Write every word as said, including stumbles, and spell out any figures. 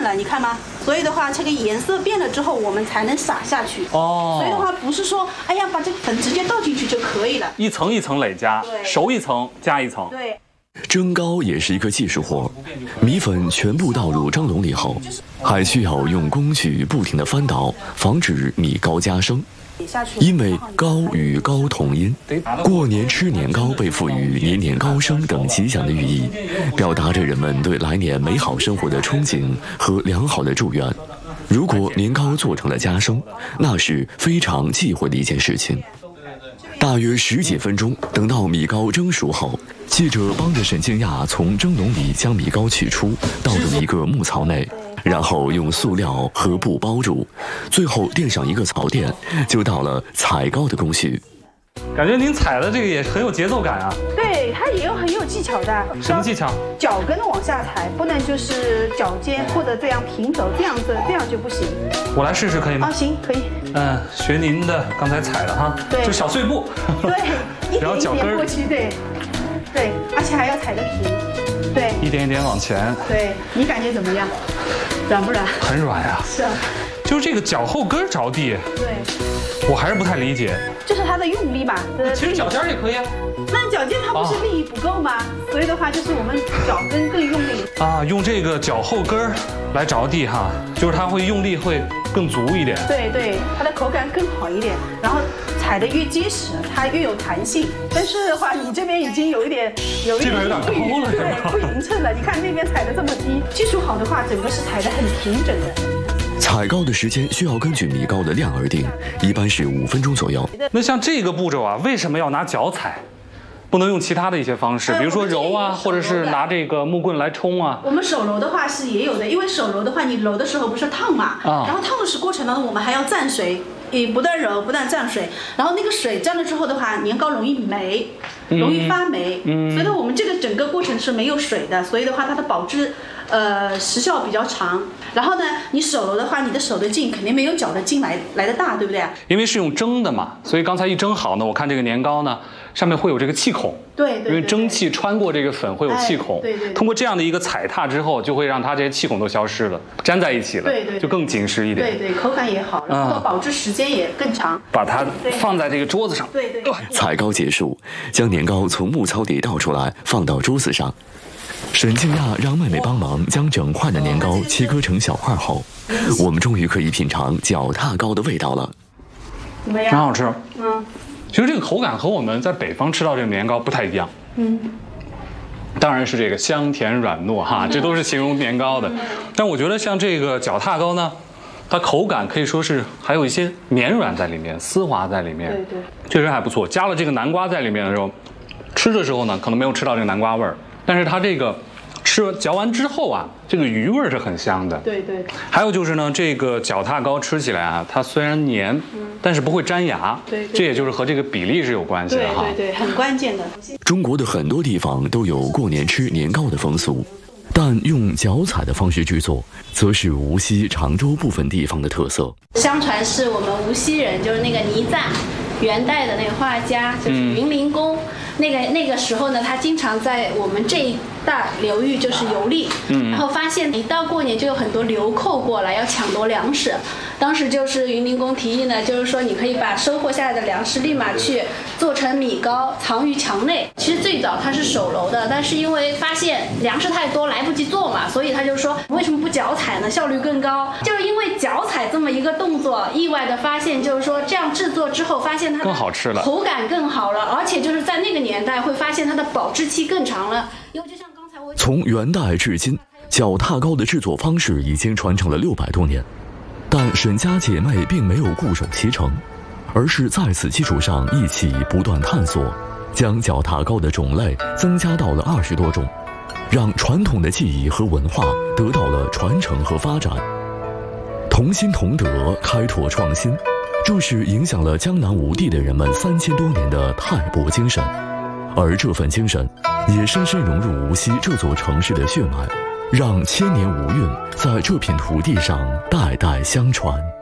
了，你看吗？所以的话，这个颜色变了之后，我们才能撒下去。哦。所以的话，不是说，哎呀，把这个粉直接倒进去就可以了。 一层一层累加，熟一层加一层。 对。 蒸糕也是一个技术活，米粉全部倒入蒸笼里后，还需要用工具不停地翻倒，防止米糕加生。因为糕与糕同音，过年吃年糕被赋予年年高升等吉祥的寓意，表达着人们对来年美好生活的憧憬和良好的祝愿。如果年糕做成了加生，那是非常忌讳的一件事情。大约十几分钟，等到米糕蒸熟后，记者帮着沈静亚从蒸笼里将米糕取出，倒入一个木槽内，然后用塑料和布包住，最后垫上一个槽垫，就到了踩糕的工序。 感觉您踩的这个也很有节奏感啊。 对，它也有很有技巧的。 什么技巧？ 脚跟往下踩，不能就是脚尖或者这样平走，这样子这样就不行。 我来试试可以吗？ 啊，行，可以。 嗯，学您的刚才踩的哈， 对， 就小碎步。 对，然后脚跟过去，对，对，而且还要踩得平，对， 一点一点往前。 对，你感觉怎么样？软不软？ 很软呀。 是啊。 就是这个脚后跟着地。 对。 我还是不太理解。 就是它的用力嘛。 其实脚尖也可以啊。 那脚尖它不是力不够吗？所以的话，就是我们脚跟更用力。 啊，用这个脚后跟来着地哈，就是它会用力会更足一点。 对对，它的口感更好一点，然后踩得越结实，它越有弹性。但是的话，你这边已经有一点，有一点有点高了， 对，不匀称了。你看那边踩得这么低，技术好的话，整个是踩得很平整的。 踩糕的时间需要根据米糕的量而定，一般是五分钟左右。 那像这个步骤啊，为什么要拿脚踩？不能用其他的一些方式，比如说揉啊，或者是拿这个木棍来冲啊。 我们手揉的话是也有的，因为手揉的话，你揉的时候不是烫嘛，啊，然后烫的是过程当中，我们还要蘸水，也不断揉，不断蘸水，然后那个水蘸了之后的话，年糕容易霉，容易发霉，嗯，所以呢，我们这个整个过程是没有水的，所以的话，它的保质呃时效比较长。然后呢，你手揉的话，你的手的劲肯定没有脚的劲来来的大，对不对？因为是用蒸的嘛，所以刚才一蒸好呢，我看这个年糕呢，上面会有这个气孔。 对， 因为蒸汽穿过这个粉会有气孔。 对对。 通过这样的一个踩踏之后，就会让它这些气孔都消失了，粘在一起了。 对对。 就更紧实一点。 对对，口感也好，然后保质时间也更长。 把它放在这个桌子上。 对对。 踩糕结束，将年糕从木槽里倒出来，放到桌子上。沈静亚让妹妹帮忙将整块的年糕切割成小块后，我们终于可以品尝脚踏糕的味道了。 怎么样？ 很好吃。 嗯。 其实这个口感和我们在北方吃到这个年糕不太一样。 嗯。 当然是这个香甜软糯哈，这都是形容年糕的。但我觉得像这个脚踏糕呢，它口感可以说是还有一些绵软在里面，丝滑在里面。 对对。 确实还不错。加了这个南瓜在里面的时候，吃的时候呢，可能没有吃到这个南瓜味儿。但是它这个吃嚼完之后啊，这个鱼味是很香的。 对对。 还有就是呢，这个脚踏糕吃起来啊，它虽然黏，嗯、但是不会粘牙。 对, 对。 这也就是和这个比例是有关系的哈。 对对对，很关键的。 中国的很多地方都有过年吃年糕的风俗，但用脚踩的方式制作，则是无锡、常州部分地方的特色。 相传是我们无锡人，就是那个倪瓒，元代的那个画家，就是云林公。嗯那个那个时候呢，他经常在我们这一带流域就是游历，嗯，然后发现一到过年就有很多流寇过来要抢夺粮食。当时就是云林公提议呢，就是说你可以把收获下来的粮食立马去做成米糕，藏于墙内。其实最早他是手揉的，但是因为发现粮食太多来不及做嘛，所以他就说为什么不脚踩呢？效率更高。就是因为脚踩这么一个动作，意外的发现就是说这样制作之后，发现它更好吃了， 口感更好了，而且就是在那个年。年代会发现它的保质期更长了，因为就像刚才我从元代至今，脚踏糕的制作方式已经传承了六百多年，但沈家姐妹并没有固守其成，而是在此基础上一起不断探索，将脚踏糕的种类增加到了二十多种，让传统的技艺和文化得到了传承和发展。同心同德，开拓创新，这是影响了江南五地的人们三千多年的泰泊精神，而这份精神也深深融入无锡这座城市的血脉，让千年无韵在这片土地上代代相传。